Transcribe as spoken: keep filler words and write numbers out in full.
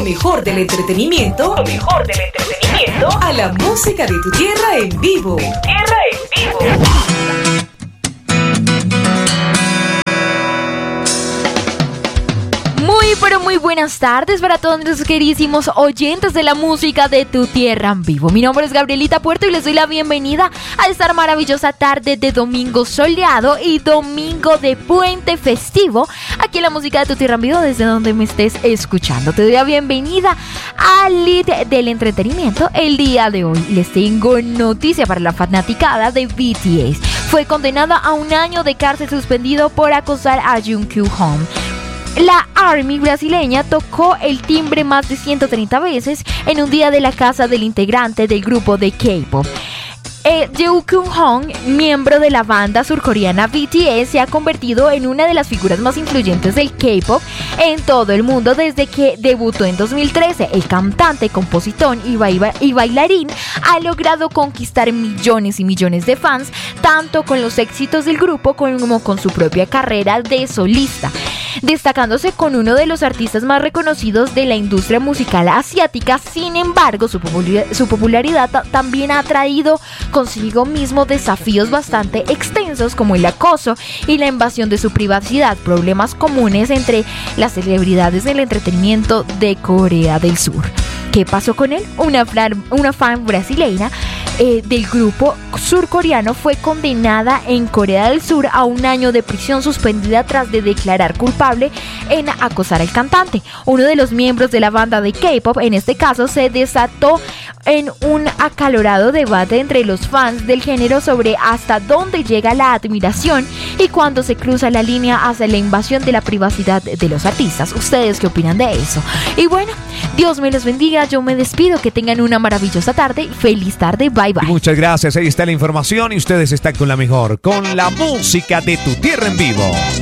mejor del entretenimiento, lo mejor del entretenimiento, a la música de tu tierra en vivo. De tu tierra en vivo. Muy, pero muy buenas tardes para todos nuestros queridísimos oyentes de la música de tu tierra en vivo. Mi nombre es Gabrielita Puerto y les doy la bienvenida a esta maravillosa tarde de domingo soleado y domingo de puente festivo aquí en la música de tu tierra en vivo, desde donde me estés escuchando. Te doy la bienvenida al lead del entretenimiento. El día de hoy les tengo noticia para la fanaticada de B T S. Fue condenada a un año de cárcel suspendido por acosar a Jungkook. La ARMY brasileña tocó el timbre más de ciento treinta veces en un día de la casa del integrante del grupo de K-pop. Eh, Jungkook, miembro de la banda surcoreana B T S, se ha convertido en una de las figuras más influyentes del K-pop en todo el mundo desde que debutó en dos mil trece. El cantante, compositor y, ba- y bailarín ha logrado conquistar millones y millones de fans, tanto con los éxitos del grupo como con su propia carrera de solista, destacándose con uno de los artistas más reconocidos de la industria musical asiática. Sin embargo, su, popul- su popularidad t- también ha traído consigo mismo desafíos bastante extensos, como el acoso y la invasión de su privacidad, problemas comunes entre las celebridades del entretenimiento de Corea del Sur. ¿Qué pasó con él? Una, flan, una fan brasileña eh, del grupo surcoreano fue condenada en Corea del Sur a un año de prisión suspendida tras de declarar culpable en acosar al cantante. Uno de los miembros de la banda de K-pop, en este caso, se desató en un acalorado debate entre los fans del género sobre hasta dónde llega la admiración y cuándo se cruza la línea hacia la invasión de la privacidad de los artistas. ¿Ustedes qué opinan de eso? Y bueno, Dios me los bendiga, yo me despido, que tengan una maravillosa tarde, feliz tarde, bye bye. Muchas gracias, ahí está la información y ustedes están con la mejor, con la música de tu tierra en vivo.